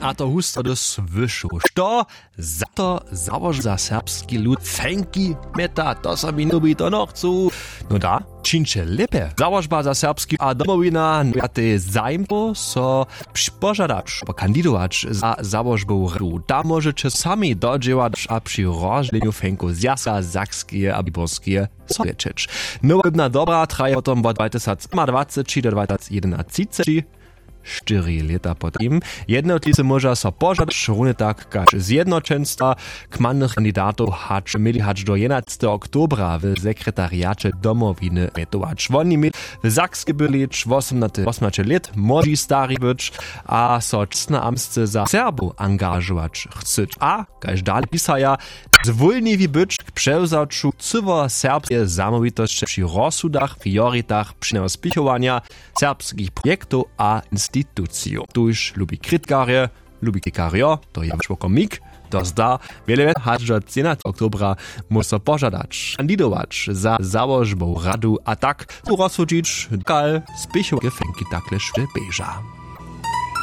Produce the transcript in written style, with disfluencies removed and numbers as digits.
a to husto dos wyszło. Što za to założ za serbski lud fenki meta, to so mi nubi to nochcu. No da, činče lepe. Założba za serbski a domowina te zajmpo so pożadać, kandidować za założbą radu. Tam możecie sami dodziewać a przy rozdzieleniu fenku zjazka zakskie a biborskie sowieczeč. Nowa dobra traje potom od 2020 do 2021. 4 lata potem. Jednotlice może so pożadać równie tak, każ zjednoczeństwa kmannych kandydatów mieli hać do 11 oktobra w sekretariacie domowiny metować. Oni mieli w Zakskie byli 18 lat, młodzi stari być, a so czesne amsce za Serbu angażować chceć. A, każ dalej pisaja, zwolniwi być k przełzaczu cywo serbskie zamówitości przy rozsudach, priorytetach, przy spichowania serbskich projektów a instytucji. Tuż lubi krytkarje, lubi kikario, to je komik, to zda, wiele hać do 10 oktobra musi pożadać, kandidować za założbą radu, a tak tu rozsudzić, kal spichowanie fenki takle szwe beża.